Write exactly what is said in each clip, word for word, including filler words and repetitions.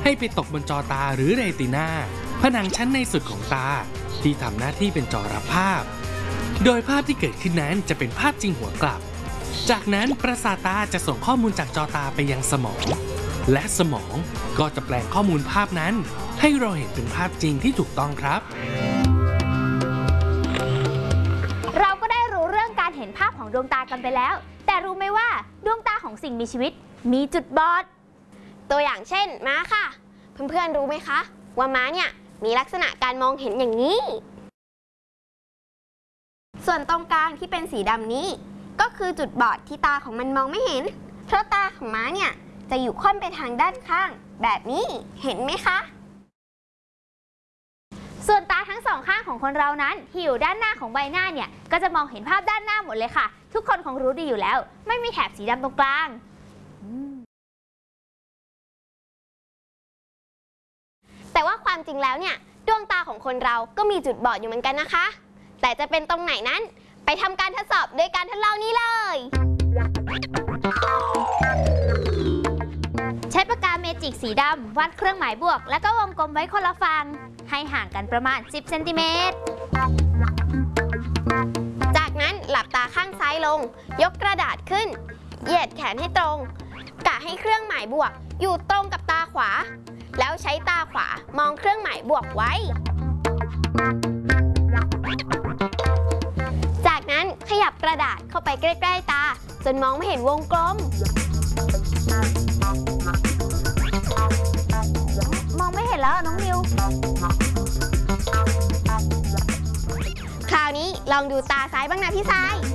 ให้ไปตกบนจอตาหรือเรตินาผนังชั้นในสุดของตาที่ทำหน้าที่เป็นจอรับภาพโดยภาพที่เกิดขึ้นนั้นจะเป็นภาพจริงหัวกลับจากนั้นประสาทตาจะส่งข้อมูลจากจอตาไปยังสมองและสมองก็จะแปลงข้อมูลภาพนั้นให้เราเห็นเป็นภาพจริงที่ถูกต้องครับเราก็ได้รู้เรื่องการเห็นภาพของดวงตากันไปแล้วแต่รู้ไหมว่าดวงตาของสิ่งมีชีวิตมีจุดบอดตัวอย่างเช่นม้าค่ะเพื่อนๆรู้ไหมคะว่าม้าเนี่ยมีลักษณะการมองเห็นอย่างนี้ส่วนตรงกลางที่เป็นสีดำนี้ก็คือจุดบอดที่ตาของมันมองไม่เห็นเพราะตาของม้าเนี่ยจะอยู่ค่อนไปทางด้านข้างแบบนี้เห็นไหมคะส่วนตาทั้งสองข้างของคนเรานั้นที่อยู่ด้านหน้าของใบหน้าเนี่ยก็จะมองเห็นภาพด้านหน้าหมดเลยค่ะทุกคนคงรู้ดีอยู่แล้วไม่มีแถบสีดำตรงกลางแต่ว่าความจริงแล้วเนี่ยดวงตาของคนเราก็มีจุดบอดอยู่เหมือนกันนะคะแต่จะเป็นตรงไหนนั้นไปทำการทดสอบด้วยการทดลองนี้เลยใช้ปากกาเมจิกสีดำวาดเครื่องหมายบวกแล้วก็วงกลมไว้คนละฝั่งให้ห่างกันประมาณสิบเซนติเมตรจากนั้นหลับตาข้างซ้ายลงยกกระดาษขึ้นเหยียดแขนให้ตรงกะให้เครื่องหมายบวกอยู่ตรงกับตาขวาแล้วใช้ตาขวามองเครื่องหมายบวกไว้จากนั้นขยับกระดาษเข้าไปใกล้ๆตาจนมองไม่เห็นวงกลมมองไม่เห็นแล้วน้องนิวคราวนี้ลองดูตาซ้ายบ้างนะพี่ทราย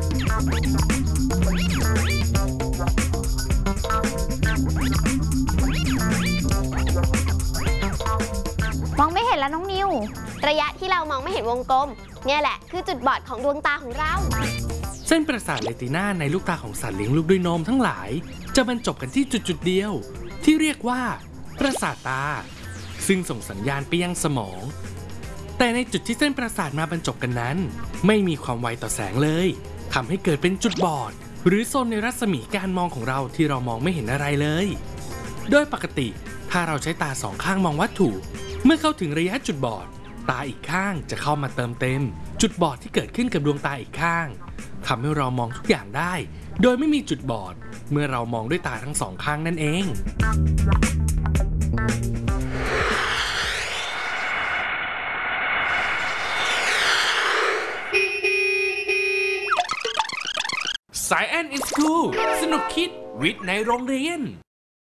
มองไม่เห็นแล้วน้องนิวระยะที่เรามองไม่เห็นวงกลมเนี่ยแหละคือจุดบอดของดวงตาของเราเส้นประสาทเรตินาในลูกตาของสัตว์เลี้ยงลูกด้วยนมทั้งหลายจะบรรจบกันที่จุดๆเดียวที่เรียกว่าประสาทตาซึ่งส่งสัญญาณไปยังสมองแต่ในจุดที่เส้นประสาทมาบรรจบกันนั้นไม่มีความไวต่อแสงเลยทำให้เกิดเป็นจุดบอดหรือโซนในรัศมีการมองของเราที่เรามองไม่เห็นอะไรเลยโดยปกติถ้าเราใช้ตาสองข้างมองวัตถุเมื่อเข้าถึงระยะจุดบอดตาอีกข้างจะเข้ามาเติมเต็มจุดบอดที่เกิดขึ้นกับดวงตาอีกข้างทำให้เรามองทุกอย่างได้โดยไม่มีจุดบอดเมื่อเรามองด้วยตาทั้งสองข้างนั่นเองScience in School สนุกคิดวิทย์ในโรงเรียน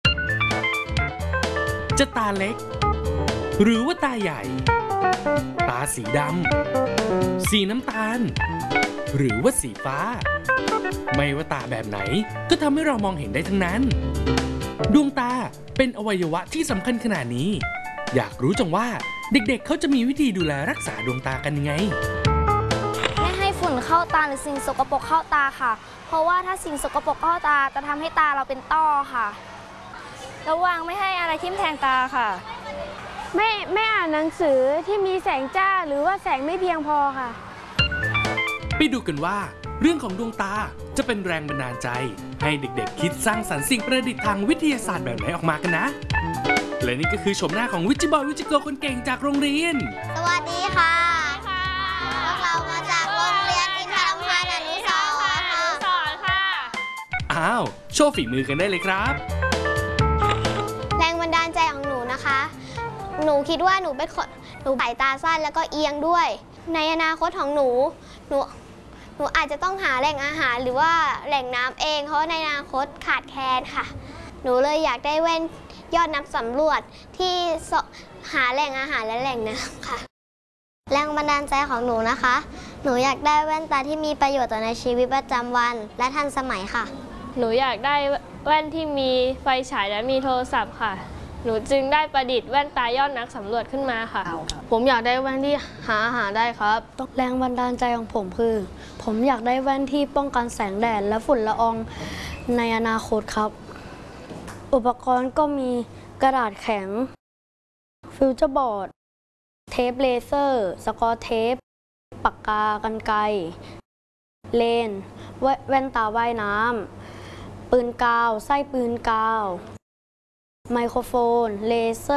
จะตาเล็กหรือว่าตาใหญ่ตาสีดำสีน้ำตาลหรือว่าสีฟ้าไม่ว่าตาแบบไหนก็ทำให้เรามองเห็นได้ทั้งนั้นดวงตาเป็นอวัยวะที่สำคัญขนาดนี้อยากรู้จังว่าเด็กๆ เขาจะมีวิธีดูแลรักษาดวงตากันยังไงไม่ให้ฝุ่นเข้าตาหรือสิ่งสกปรกเข้าตาค่ะเพราะว่าถ้าสิ่งสกปรกเข้าตาจะทำให้ตาเราเป็นต้อค่ะระวังไม่ให้อะไรทิ่มแทงตาค่ะไม่ไม่อ่านหนังสือที่มีแสงจ้าหรือว่าแสงไม่เพียงพอค่ะไปดูกันว่าเรื่องของดวงตาจะเป็นแรงบันดาลใจให้เด็กๆคิดสร้างสรรค์สิ่งประดิษฐ์ทางวิทยาศาสตร์แบบไหนออกมากันนะและนี่ก็คือชมหน้าของวิจิบอยวิจิโกคนเก่งจากโรงเรียนสวัสดีค่ะพวกเรามาจากโรงเรียนอินทรพันธ์อนุสรณ์ค่ะอ้าวโชว์ฝีมือกันได้เลยครับแรงบันดาลใจของหนูนะคะหนูคิดว่าหนูเป็นคนหนูสายตาสั้นแล้วก็เอียงด้วยในอนาคตของหนูหนูหนูอาจจะต้องหาแหล่งอาหารหรือว่าแหล่งน้ำเองเพราะในอนาคตขาดแคลนค่ะหนูเลยอยากได้แว่นยอดนักสำรวจที่หาแหล่งอาหารและแหล่งน้ำค่ะแรงบันดาลใจของหนูนะคะหนูอยากได้แว่นตาที่มีประโยชน์ต่อในชีวิตประจำวันและทันสมัยค่ะหนูอยากได้แว่นที่มีไฟฉายและมีโทรศัพท์ค่ะหนูจึงได้ประดิษฐ์แว่นตายอดนักสำรวจขึ้นมาค่ะผมอยากได้แว่นที่หาอาหารได้ครับแรงบันดาลใจของผมคือผมอยากได้แว่นที่ป้องกันแสงแดดและฝุ่นละอองในอนาคตครับอุปกรณ์ก็มีกระดาษแข็งฟิวเจอร์บอร์ดเทปเลเซอร์สกอร์เทปปากกากรรไกรเลนส์แว่นตาว่ายน้ำปืนกาวไส้ปืนกาวไมโครโฟนเลเซอร์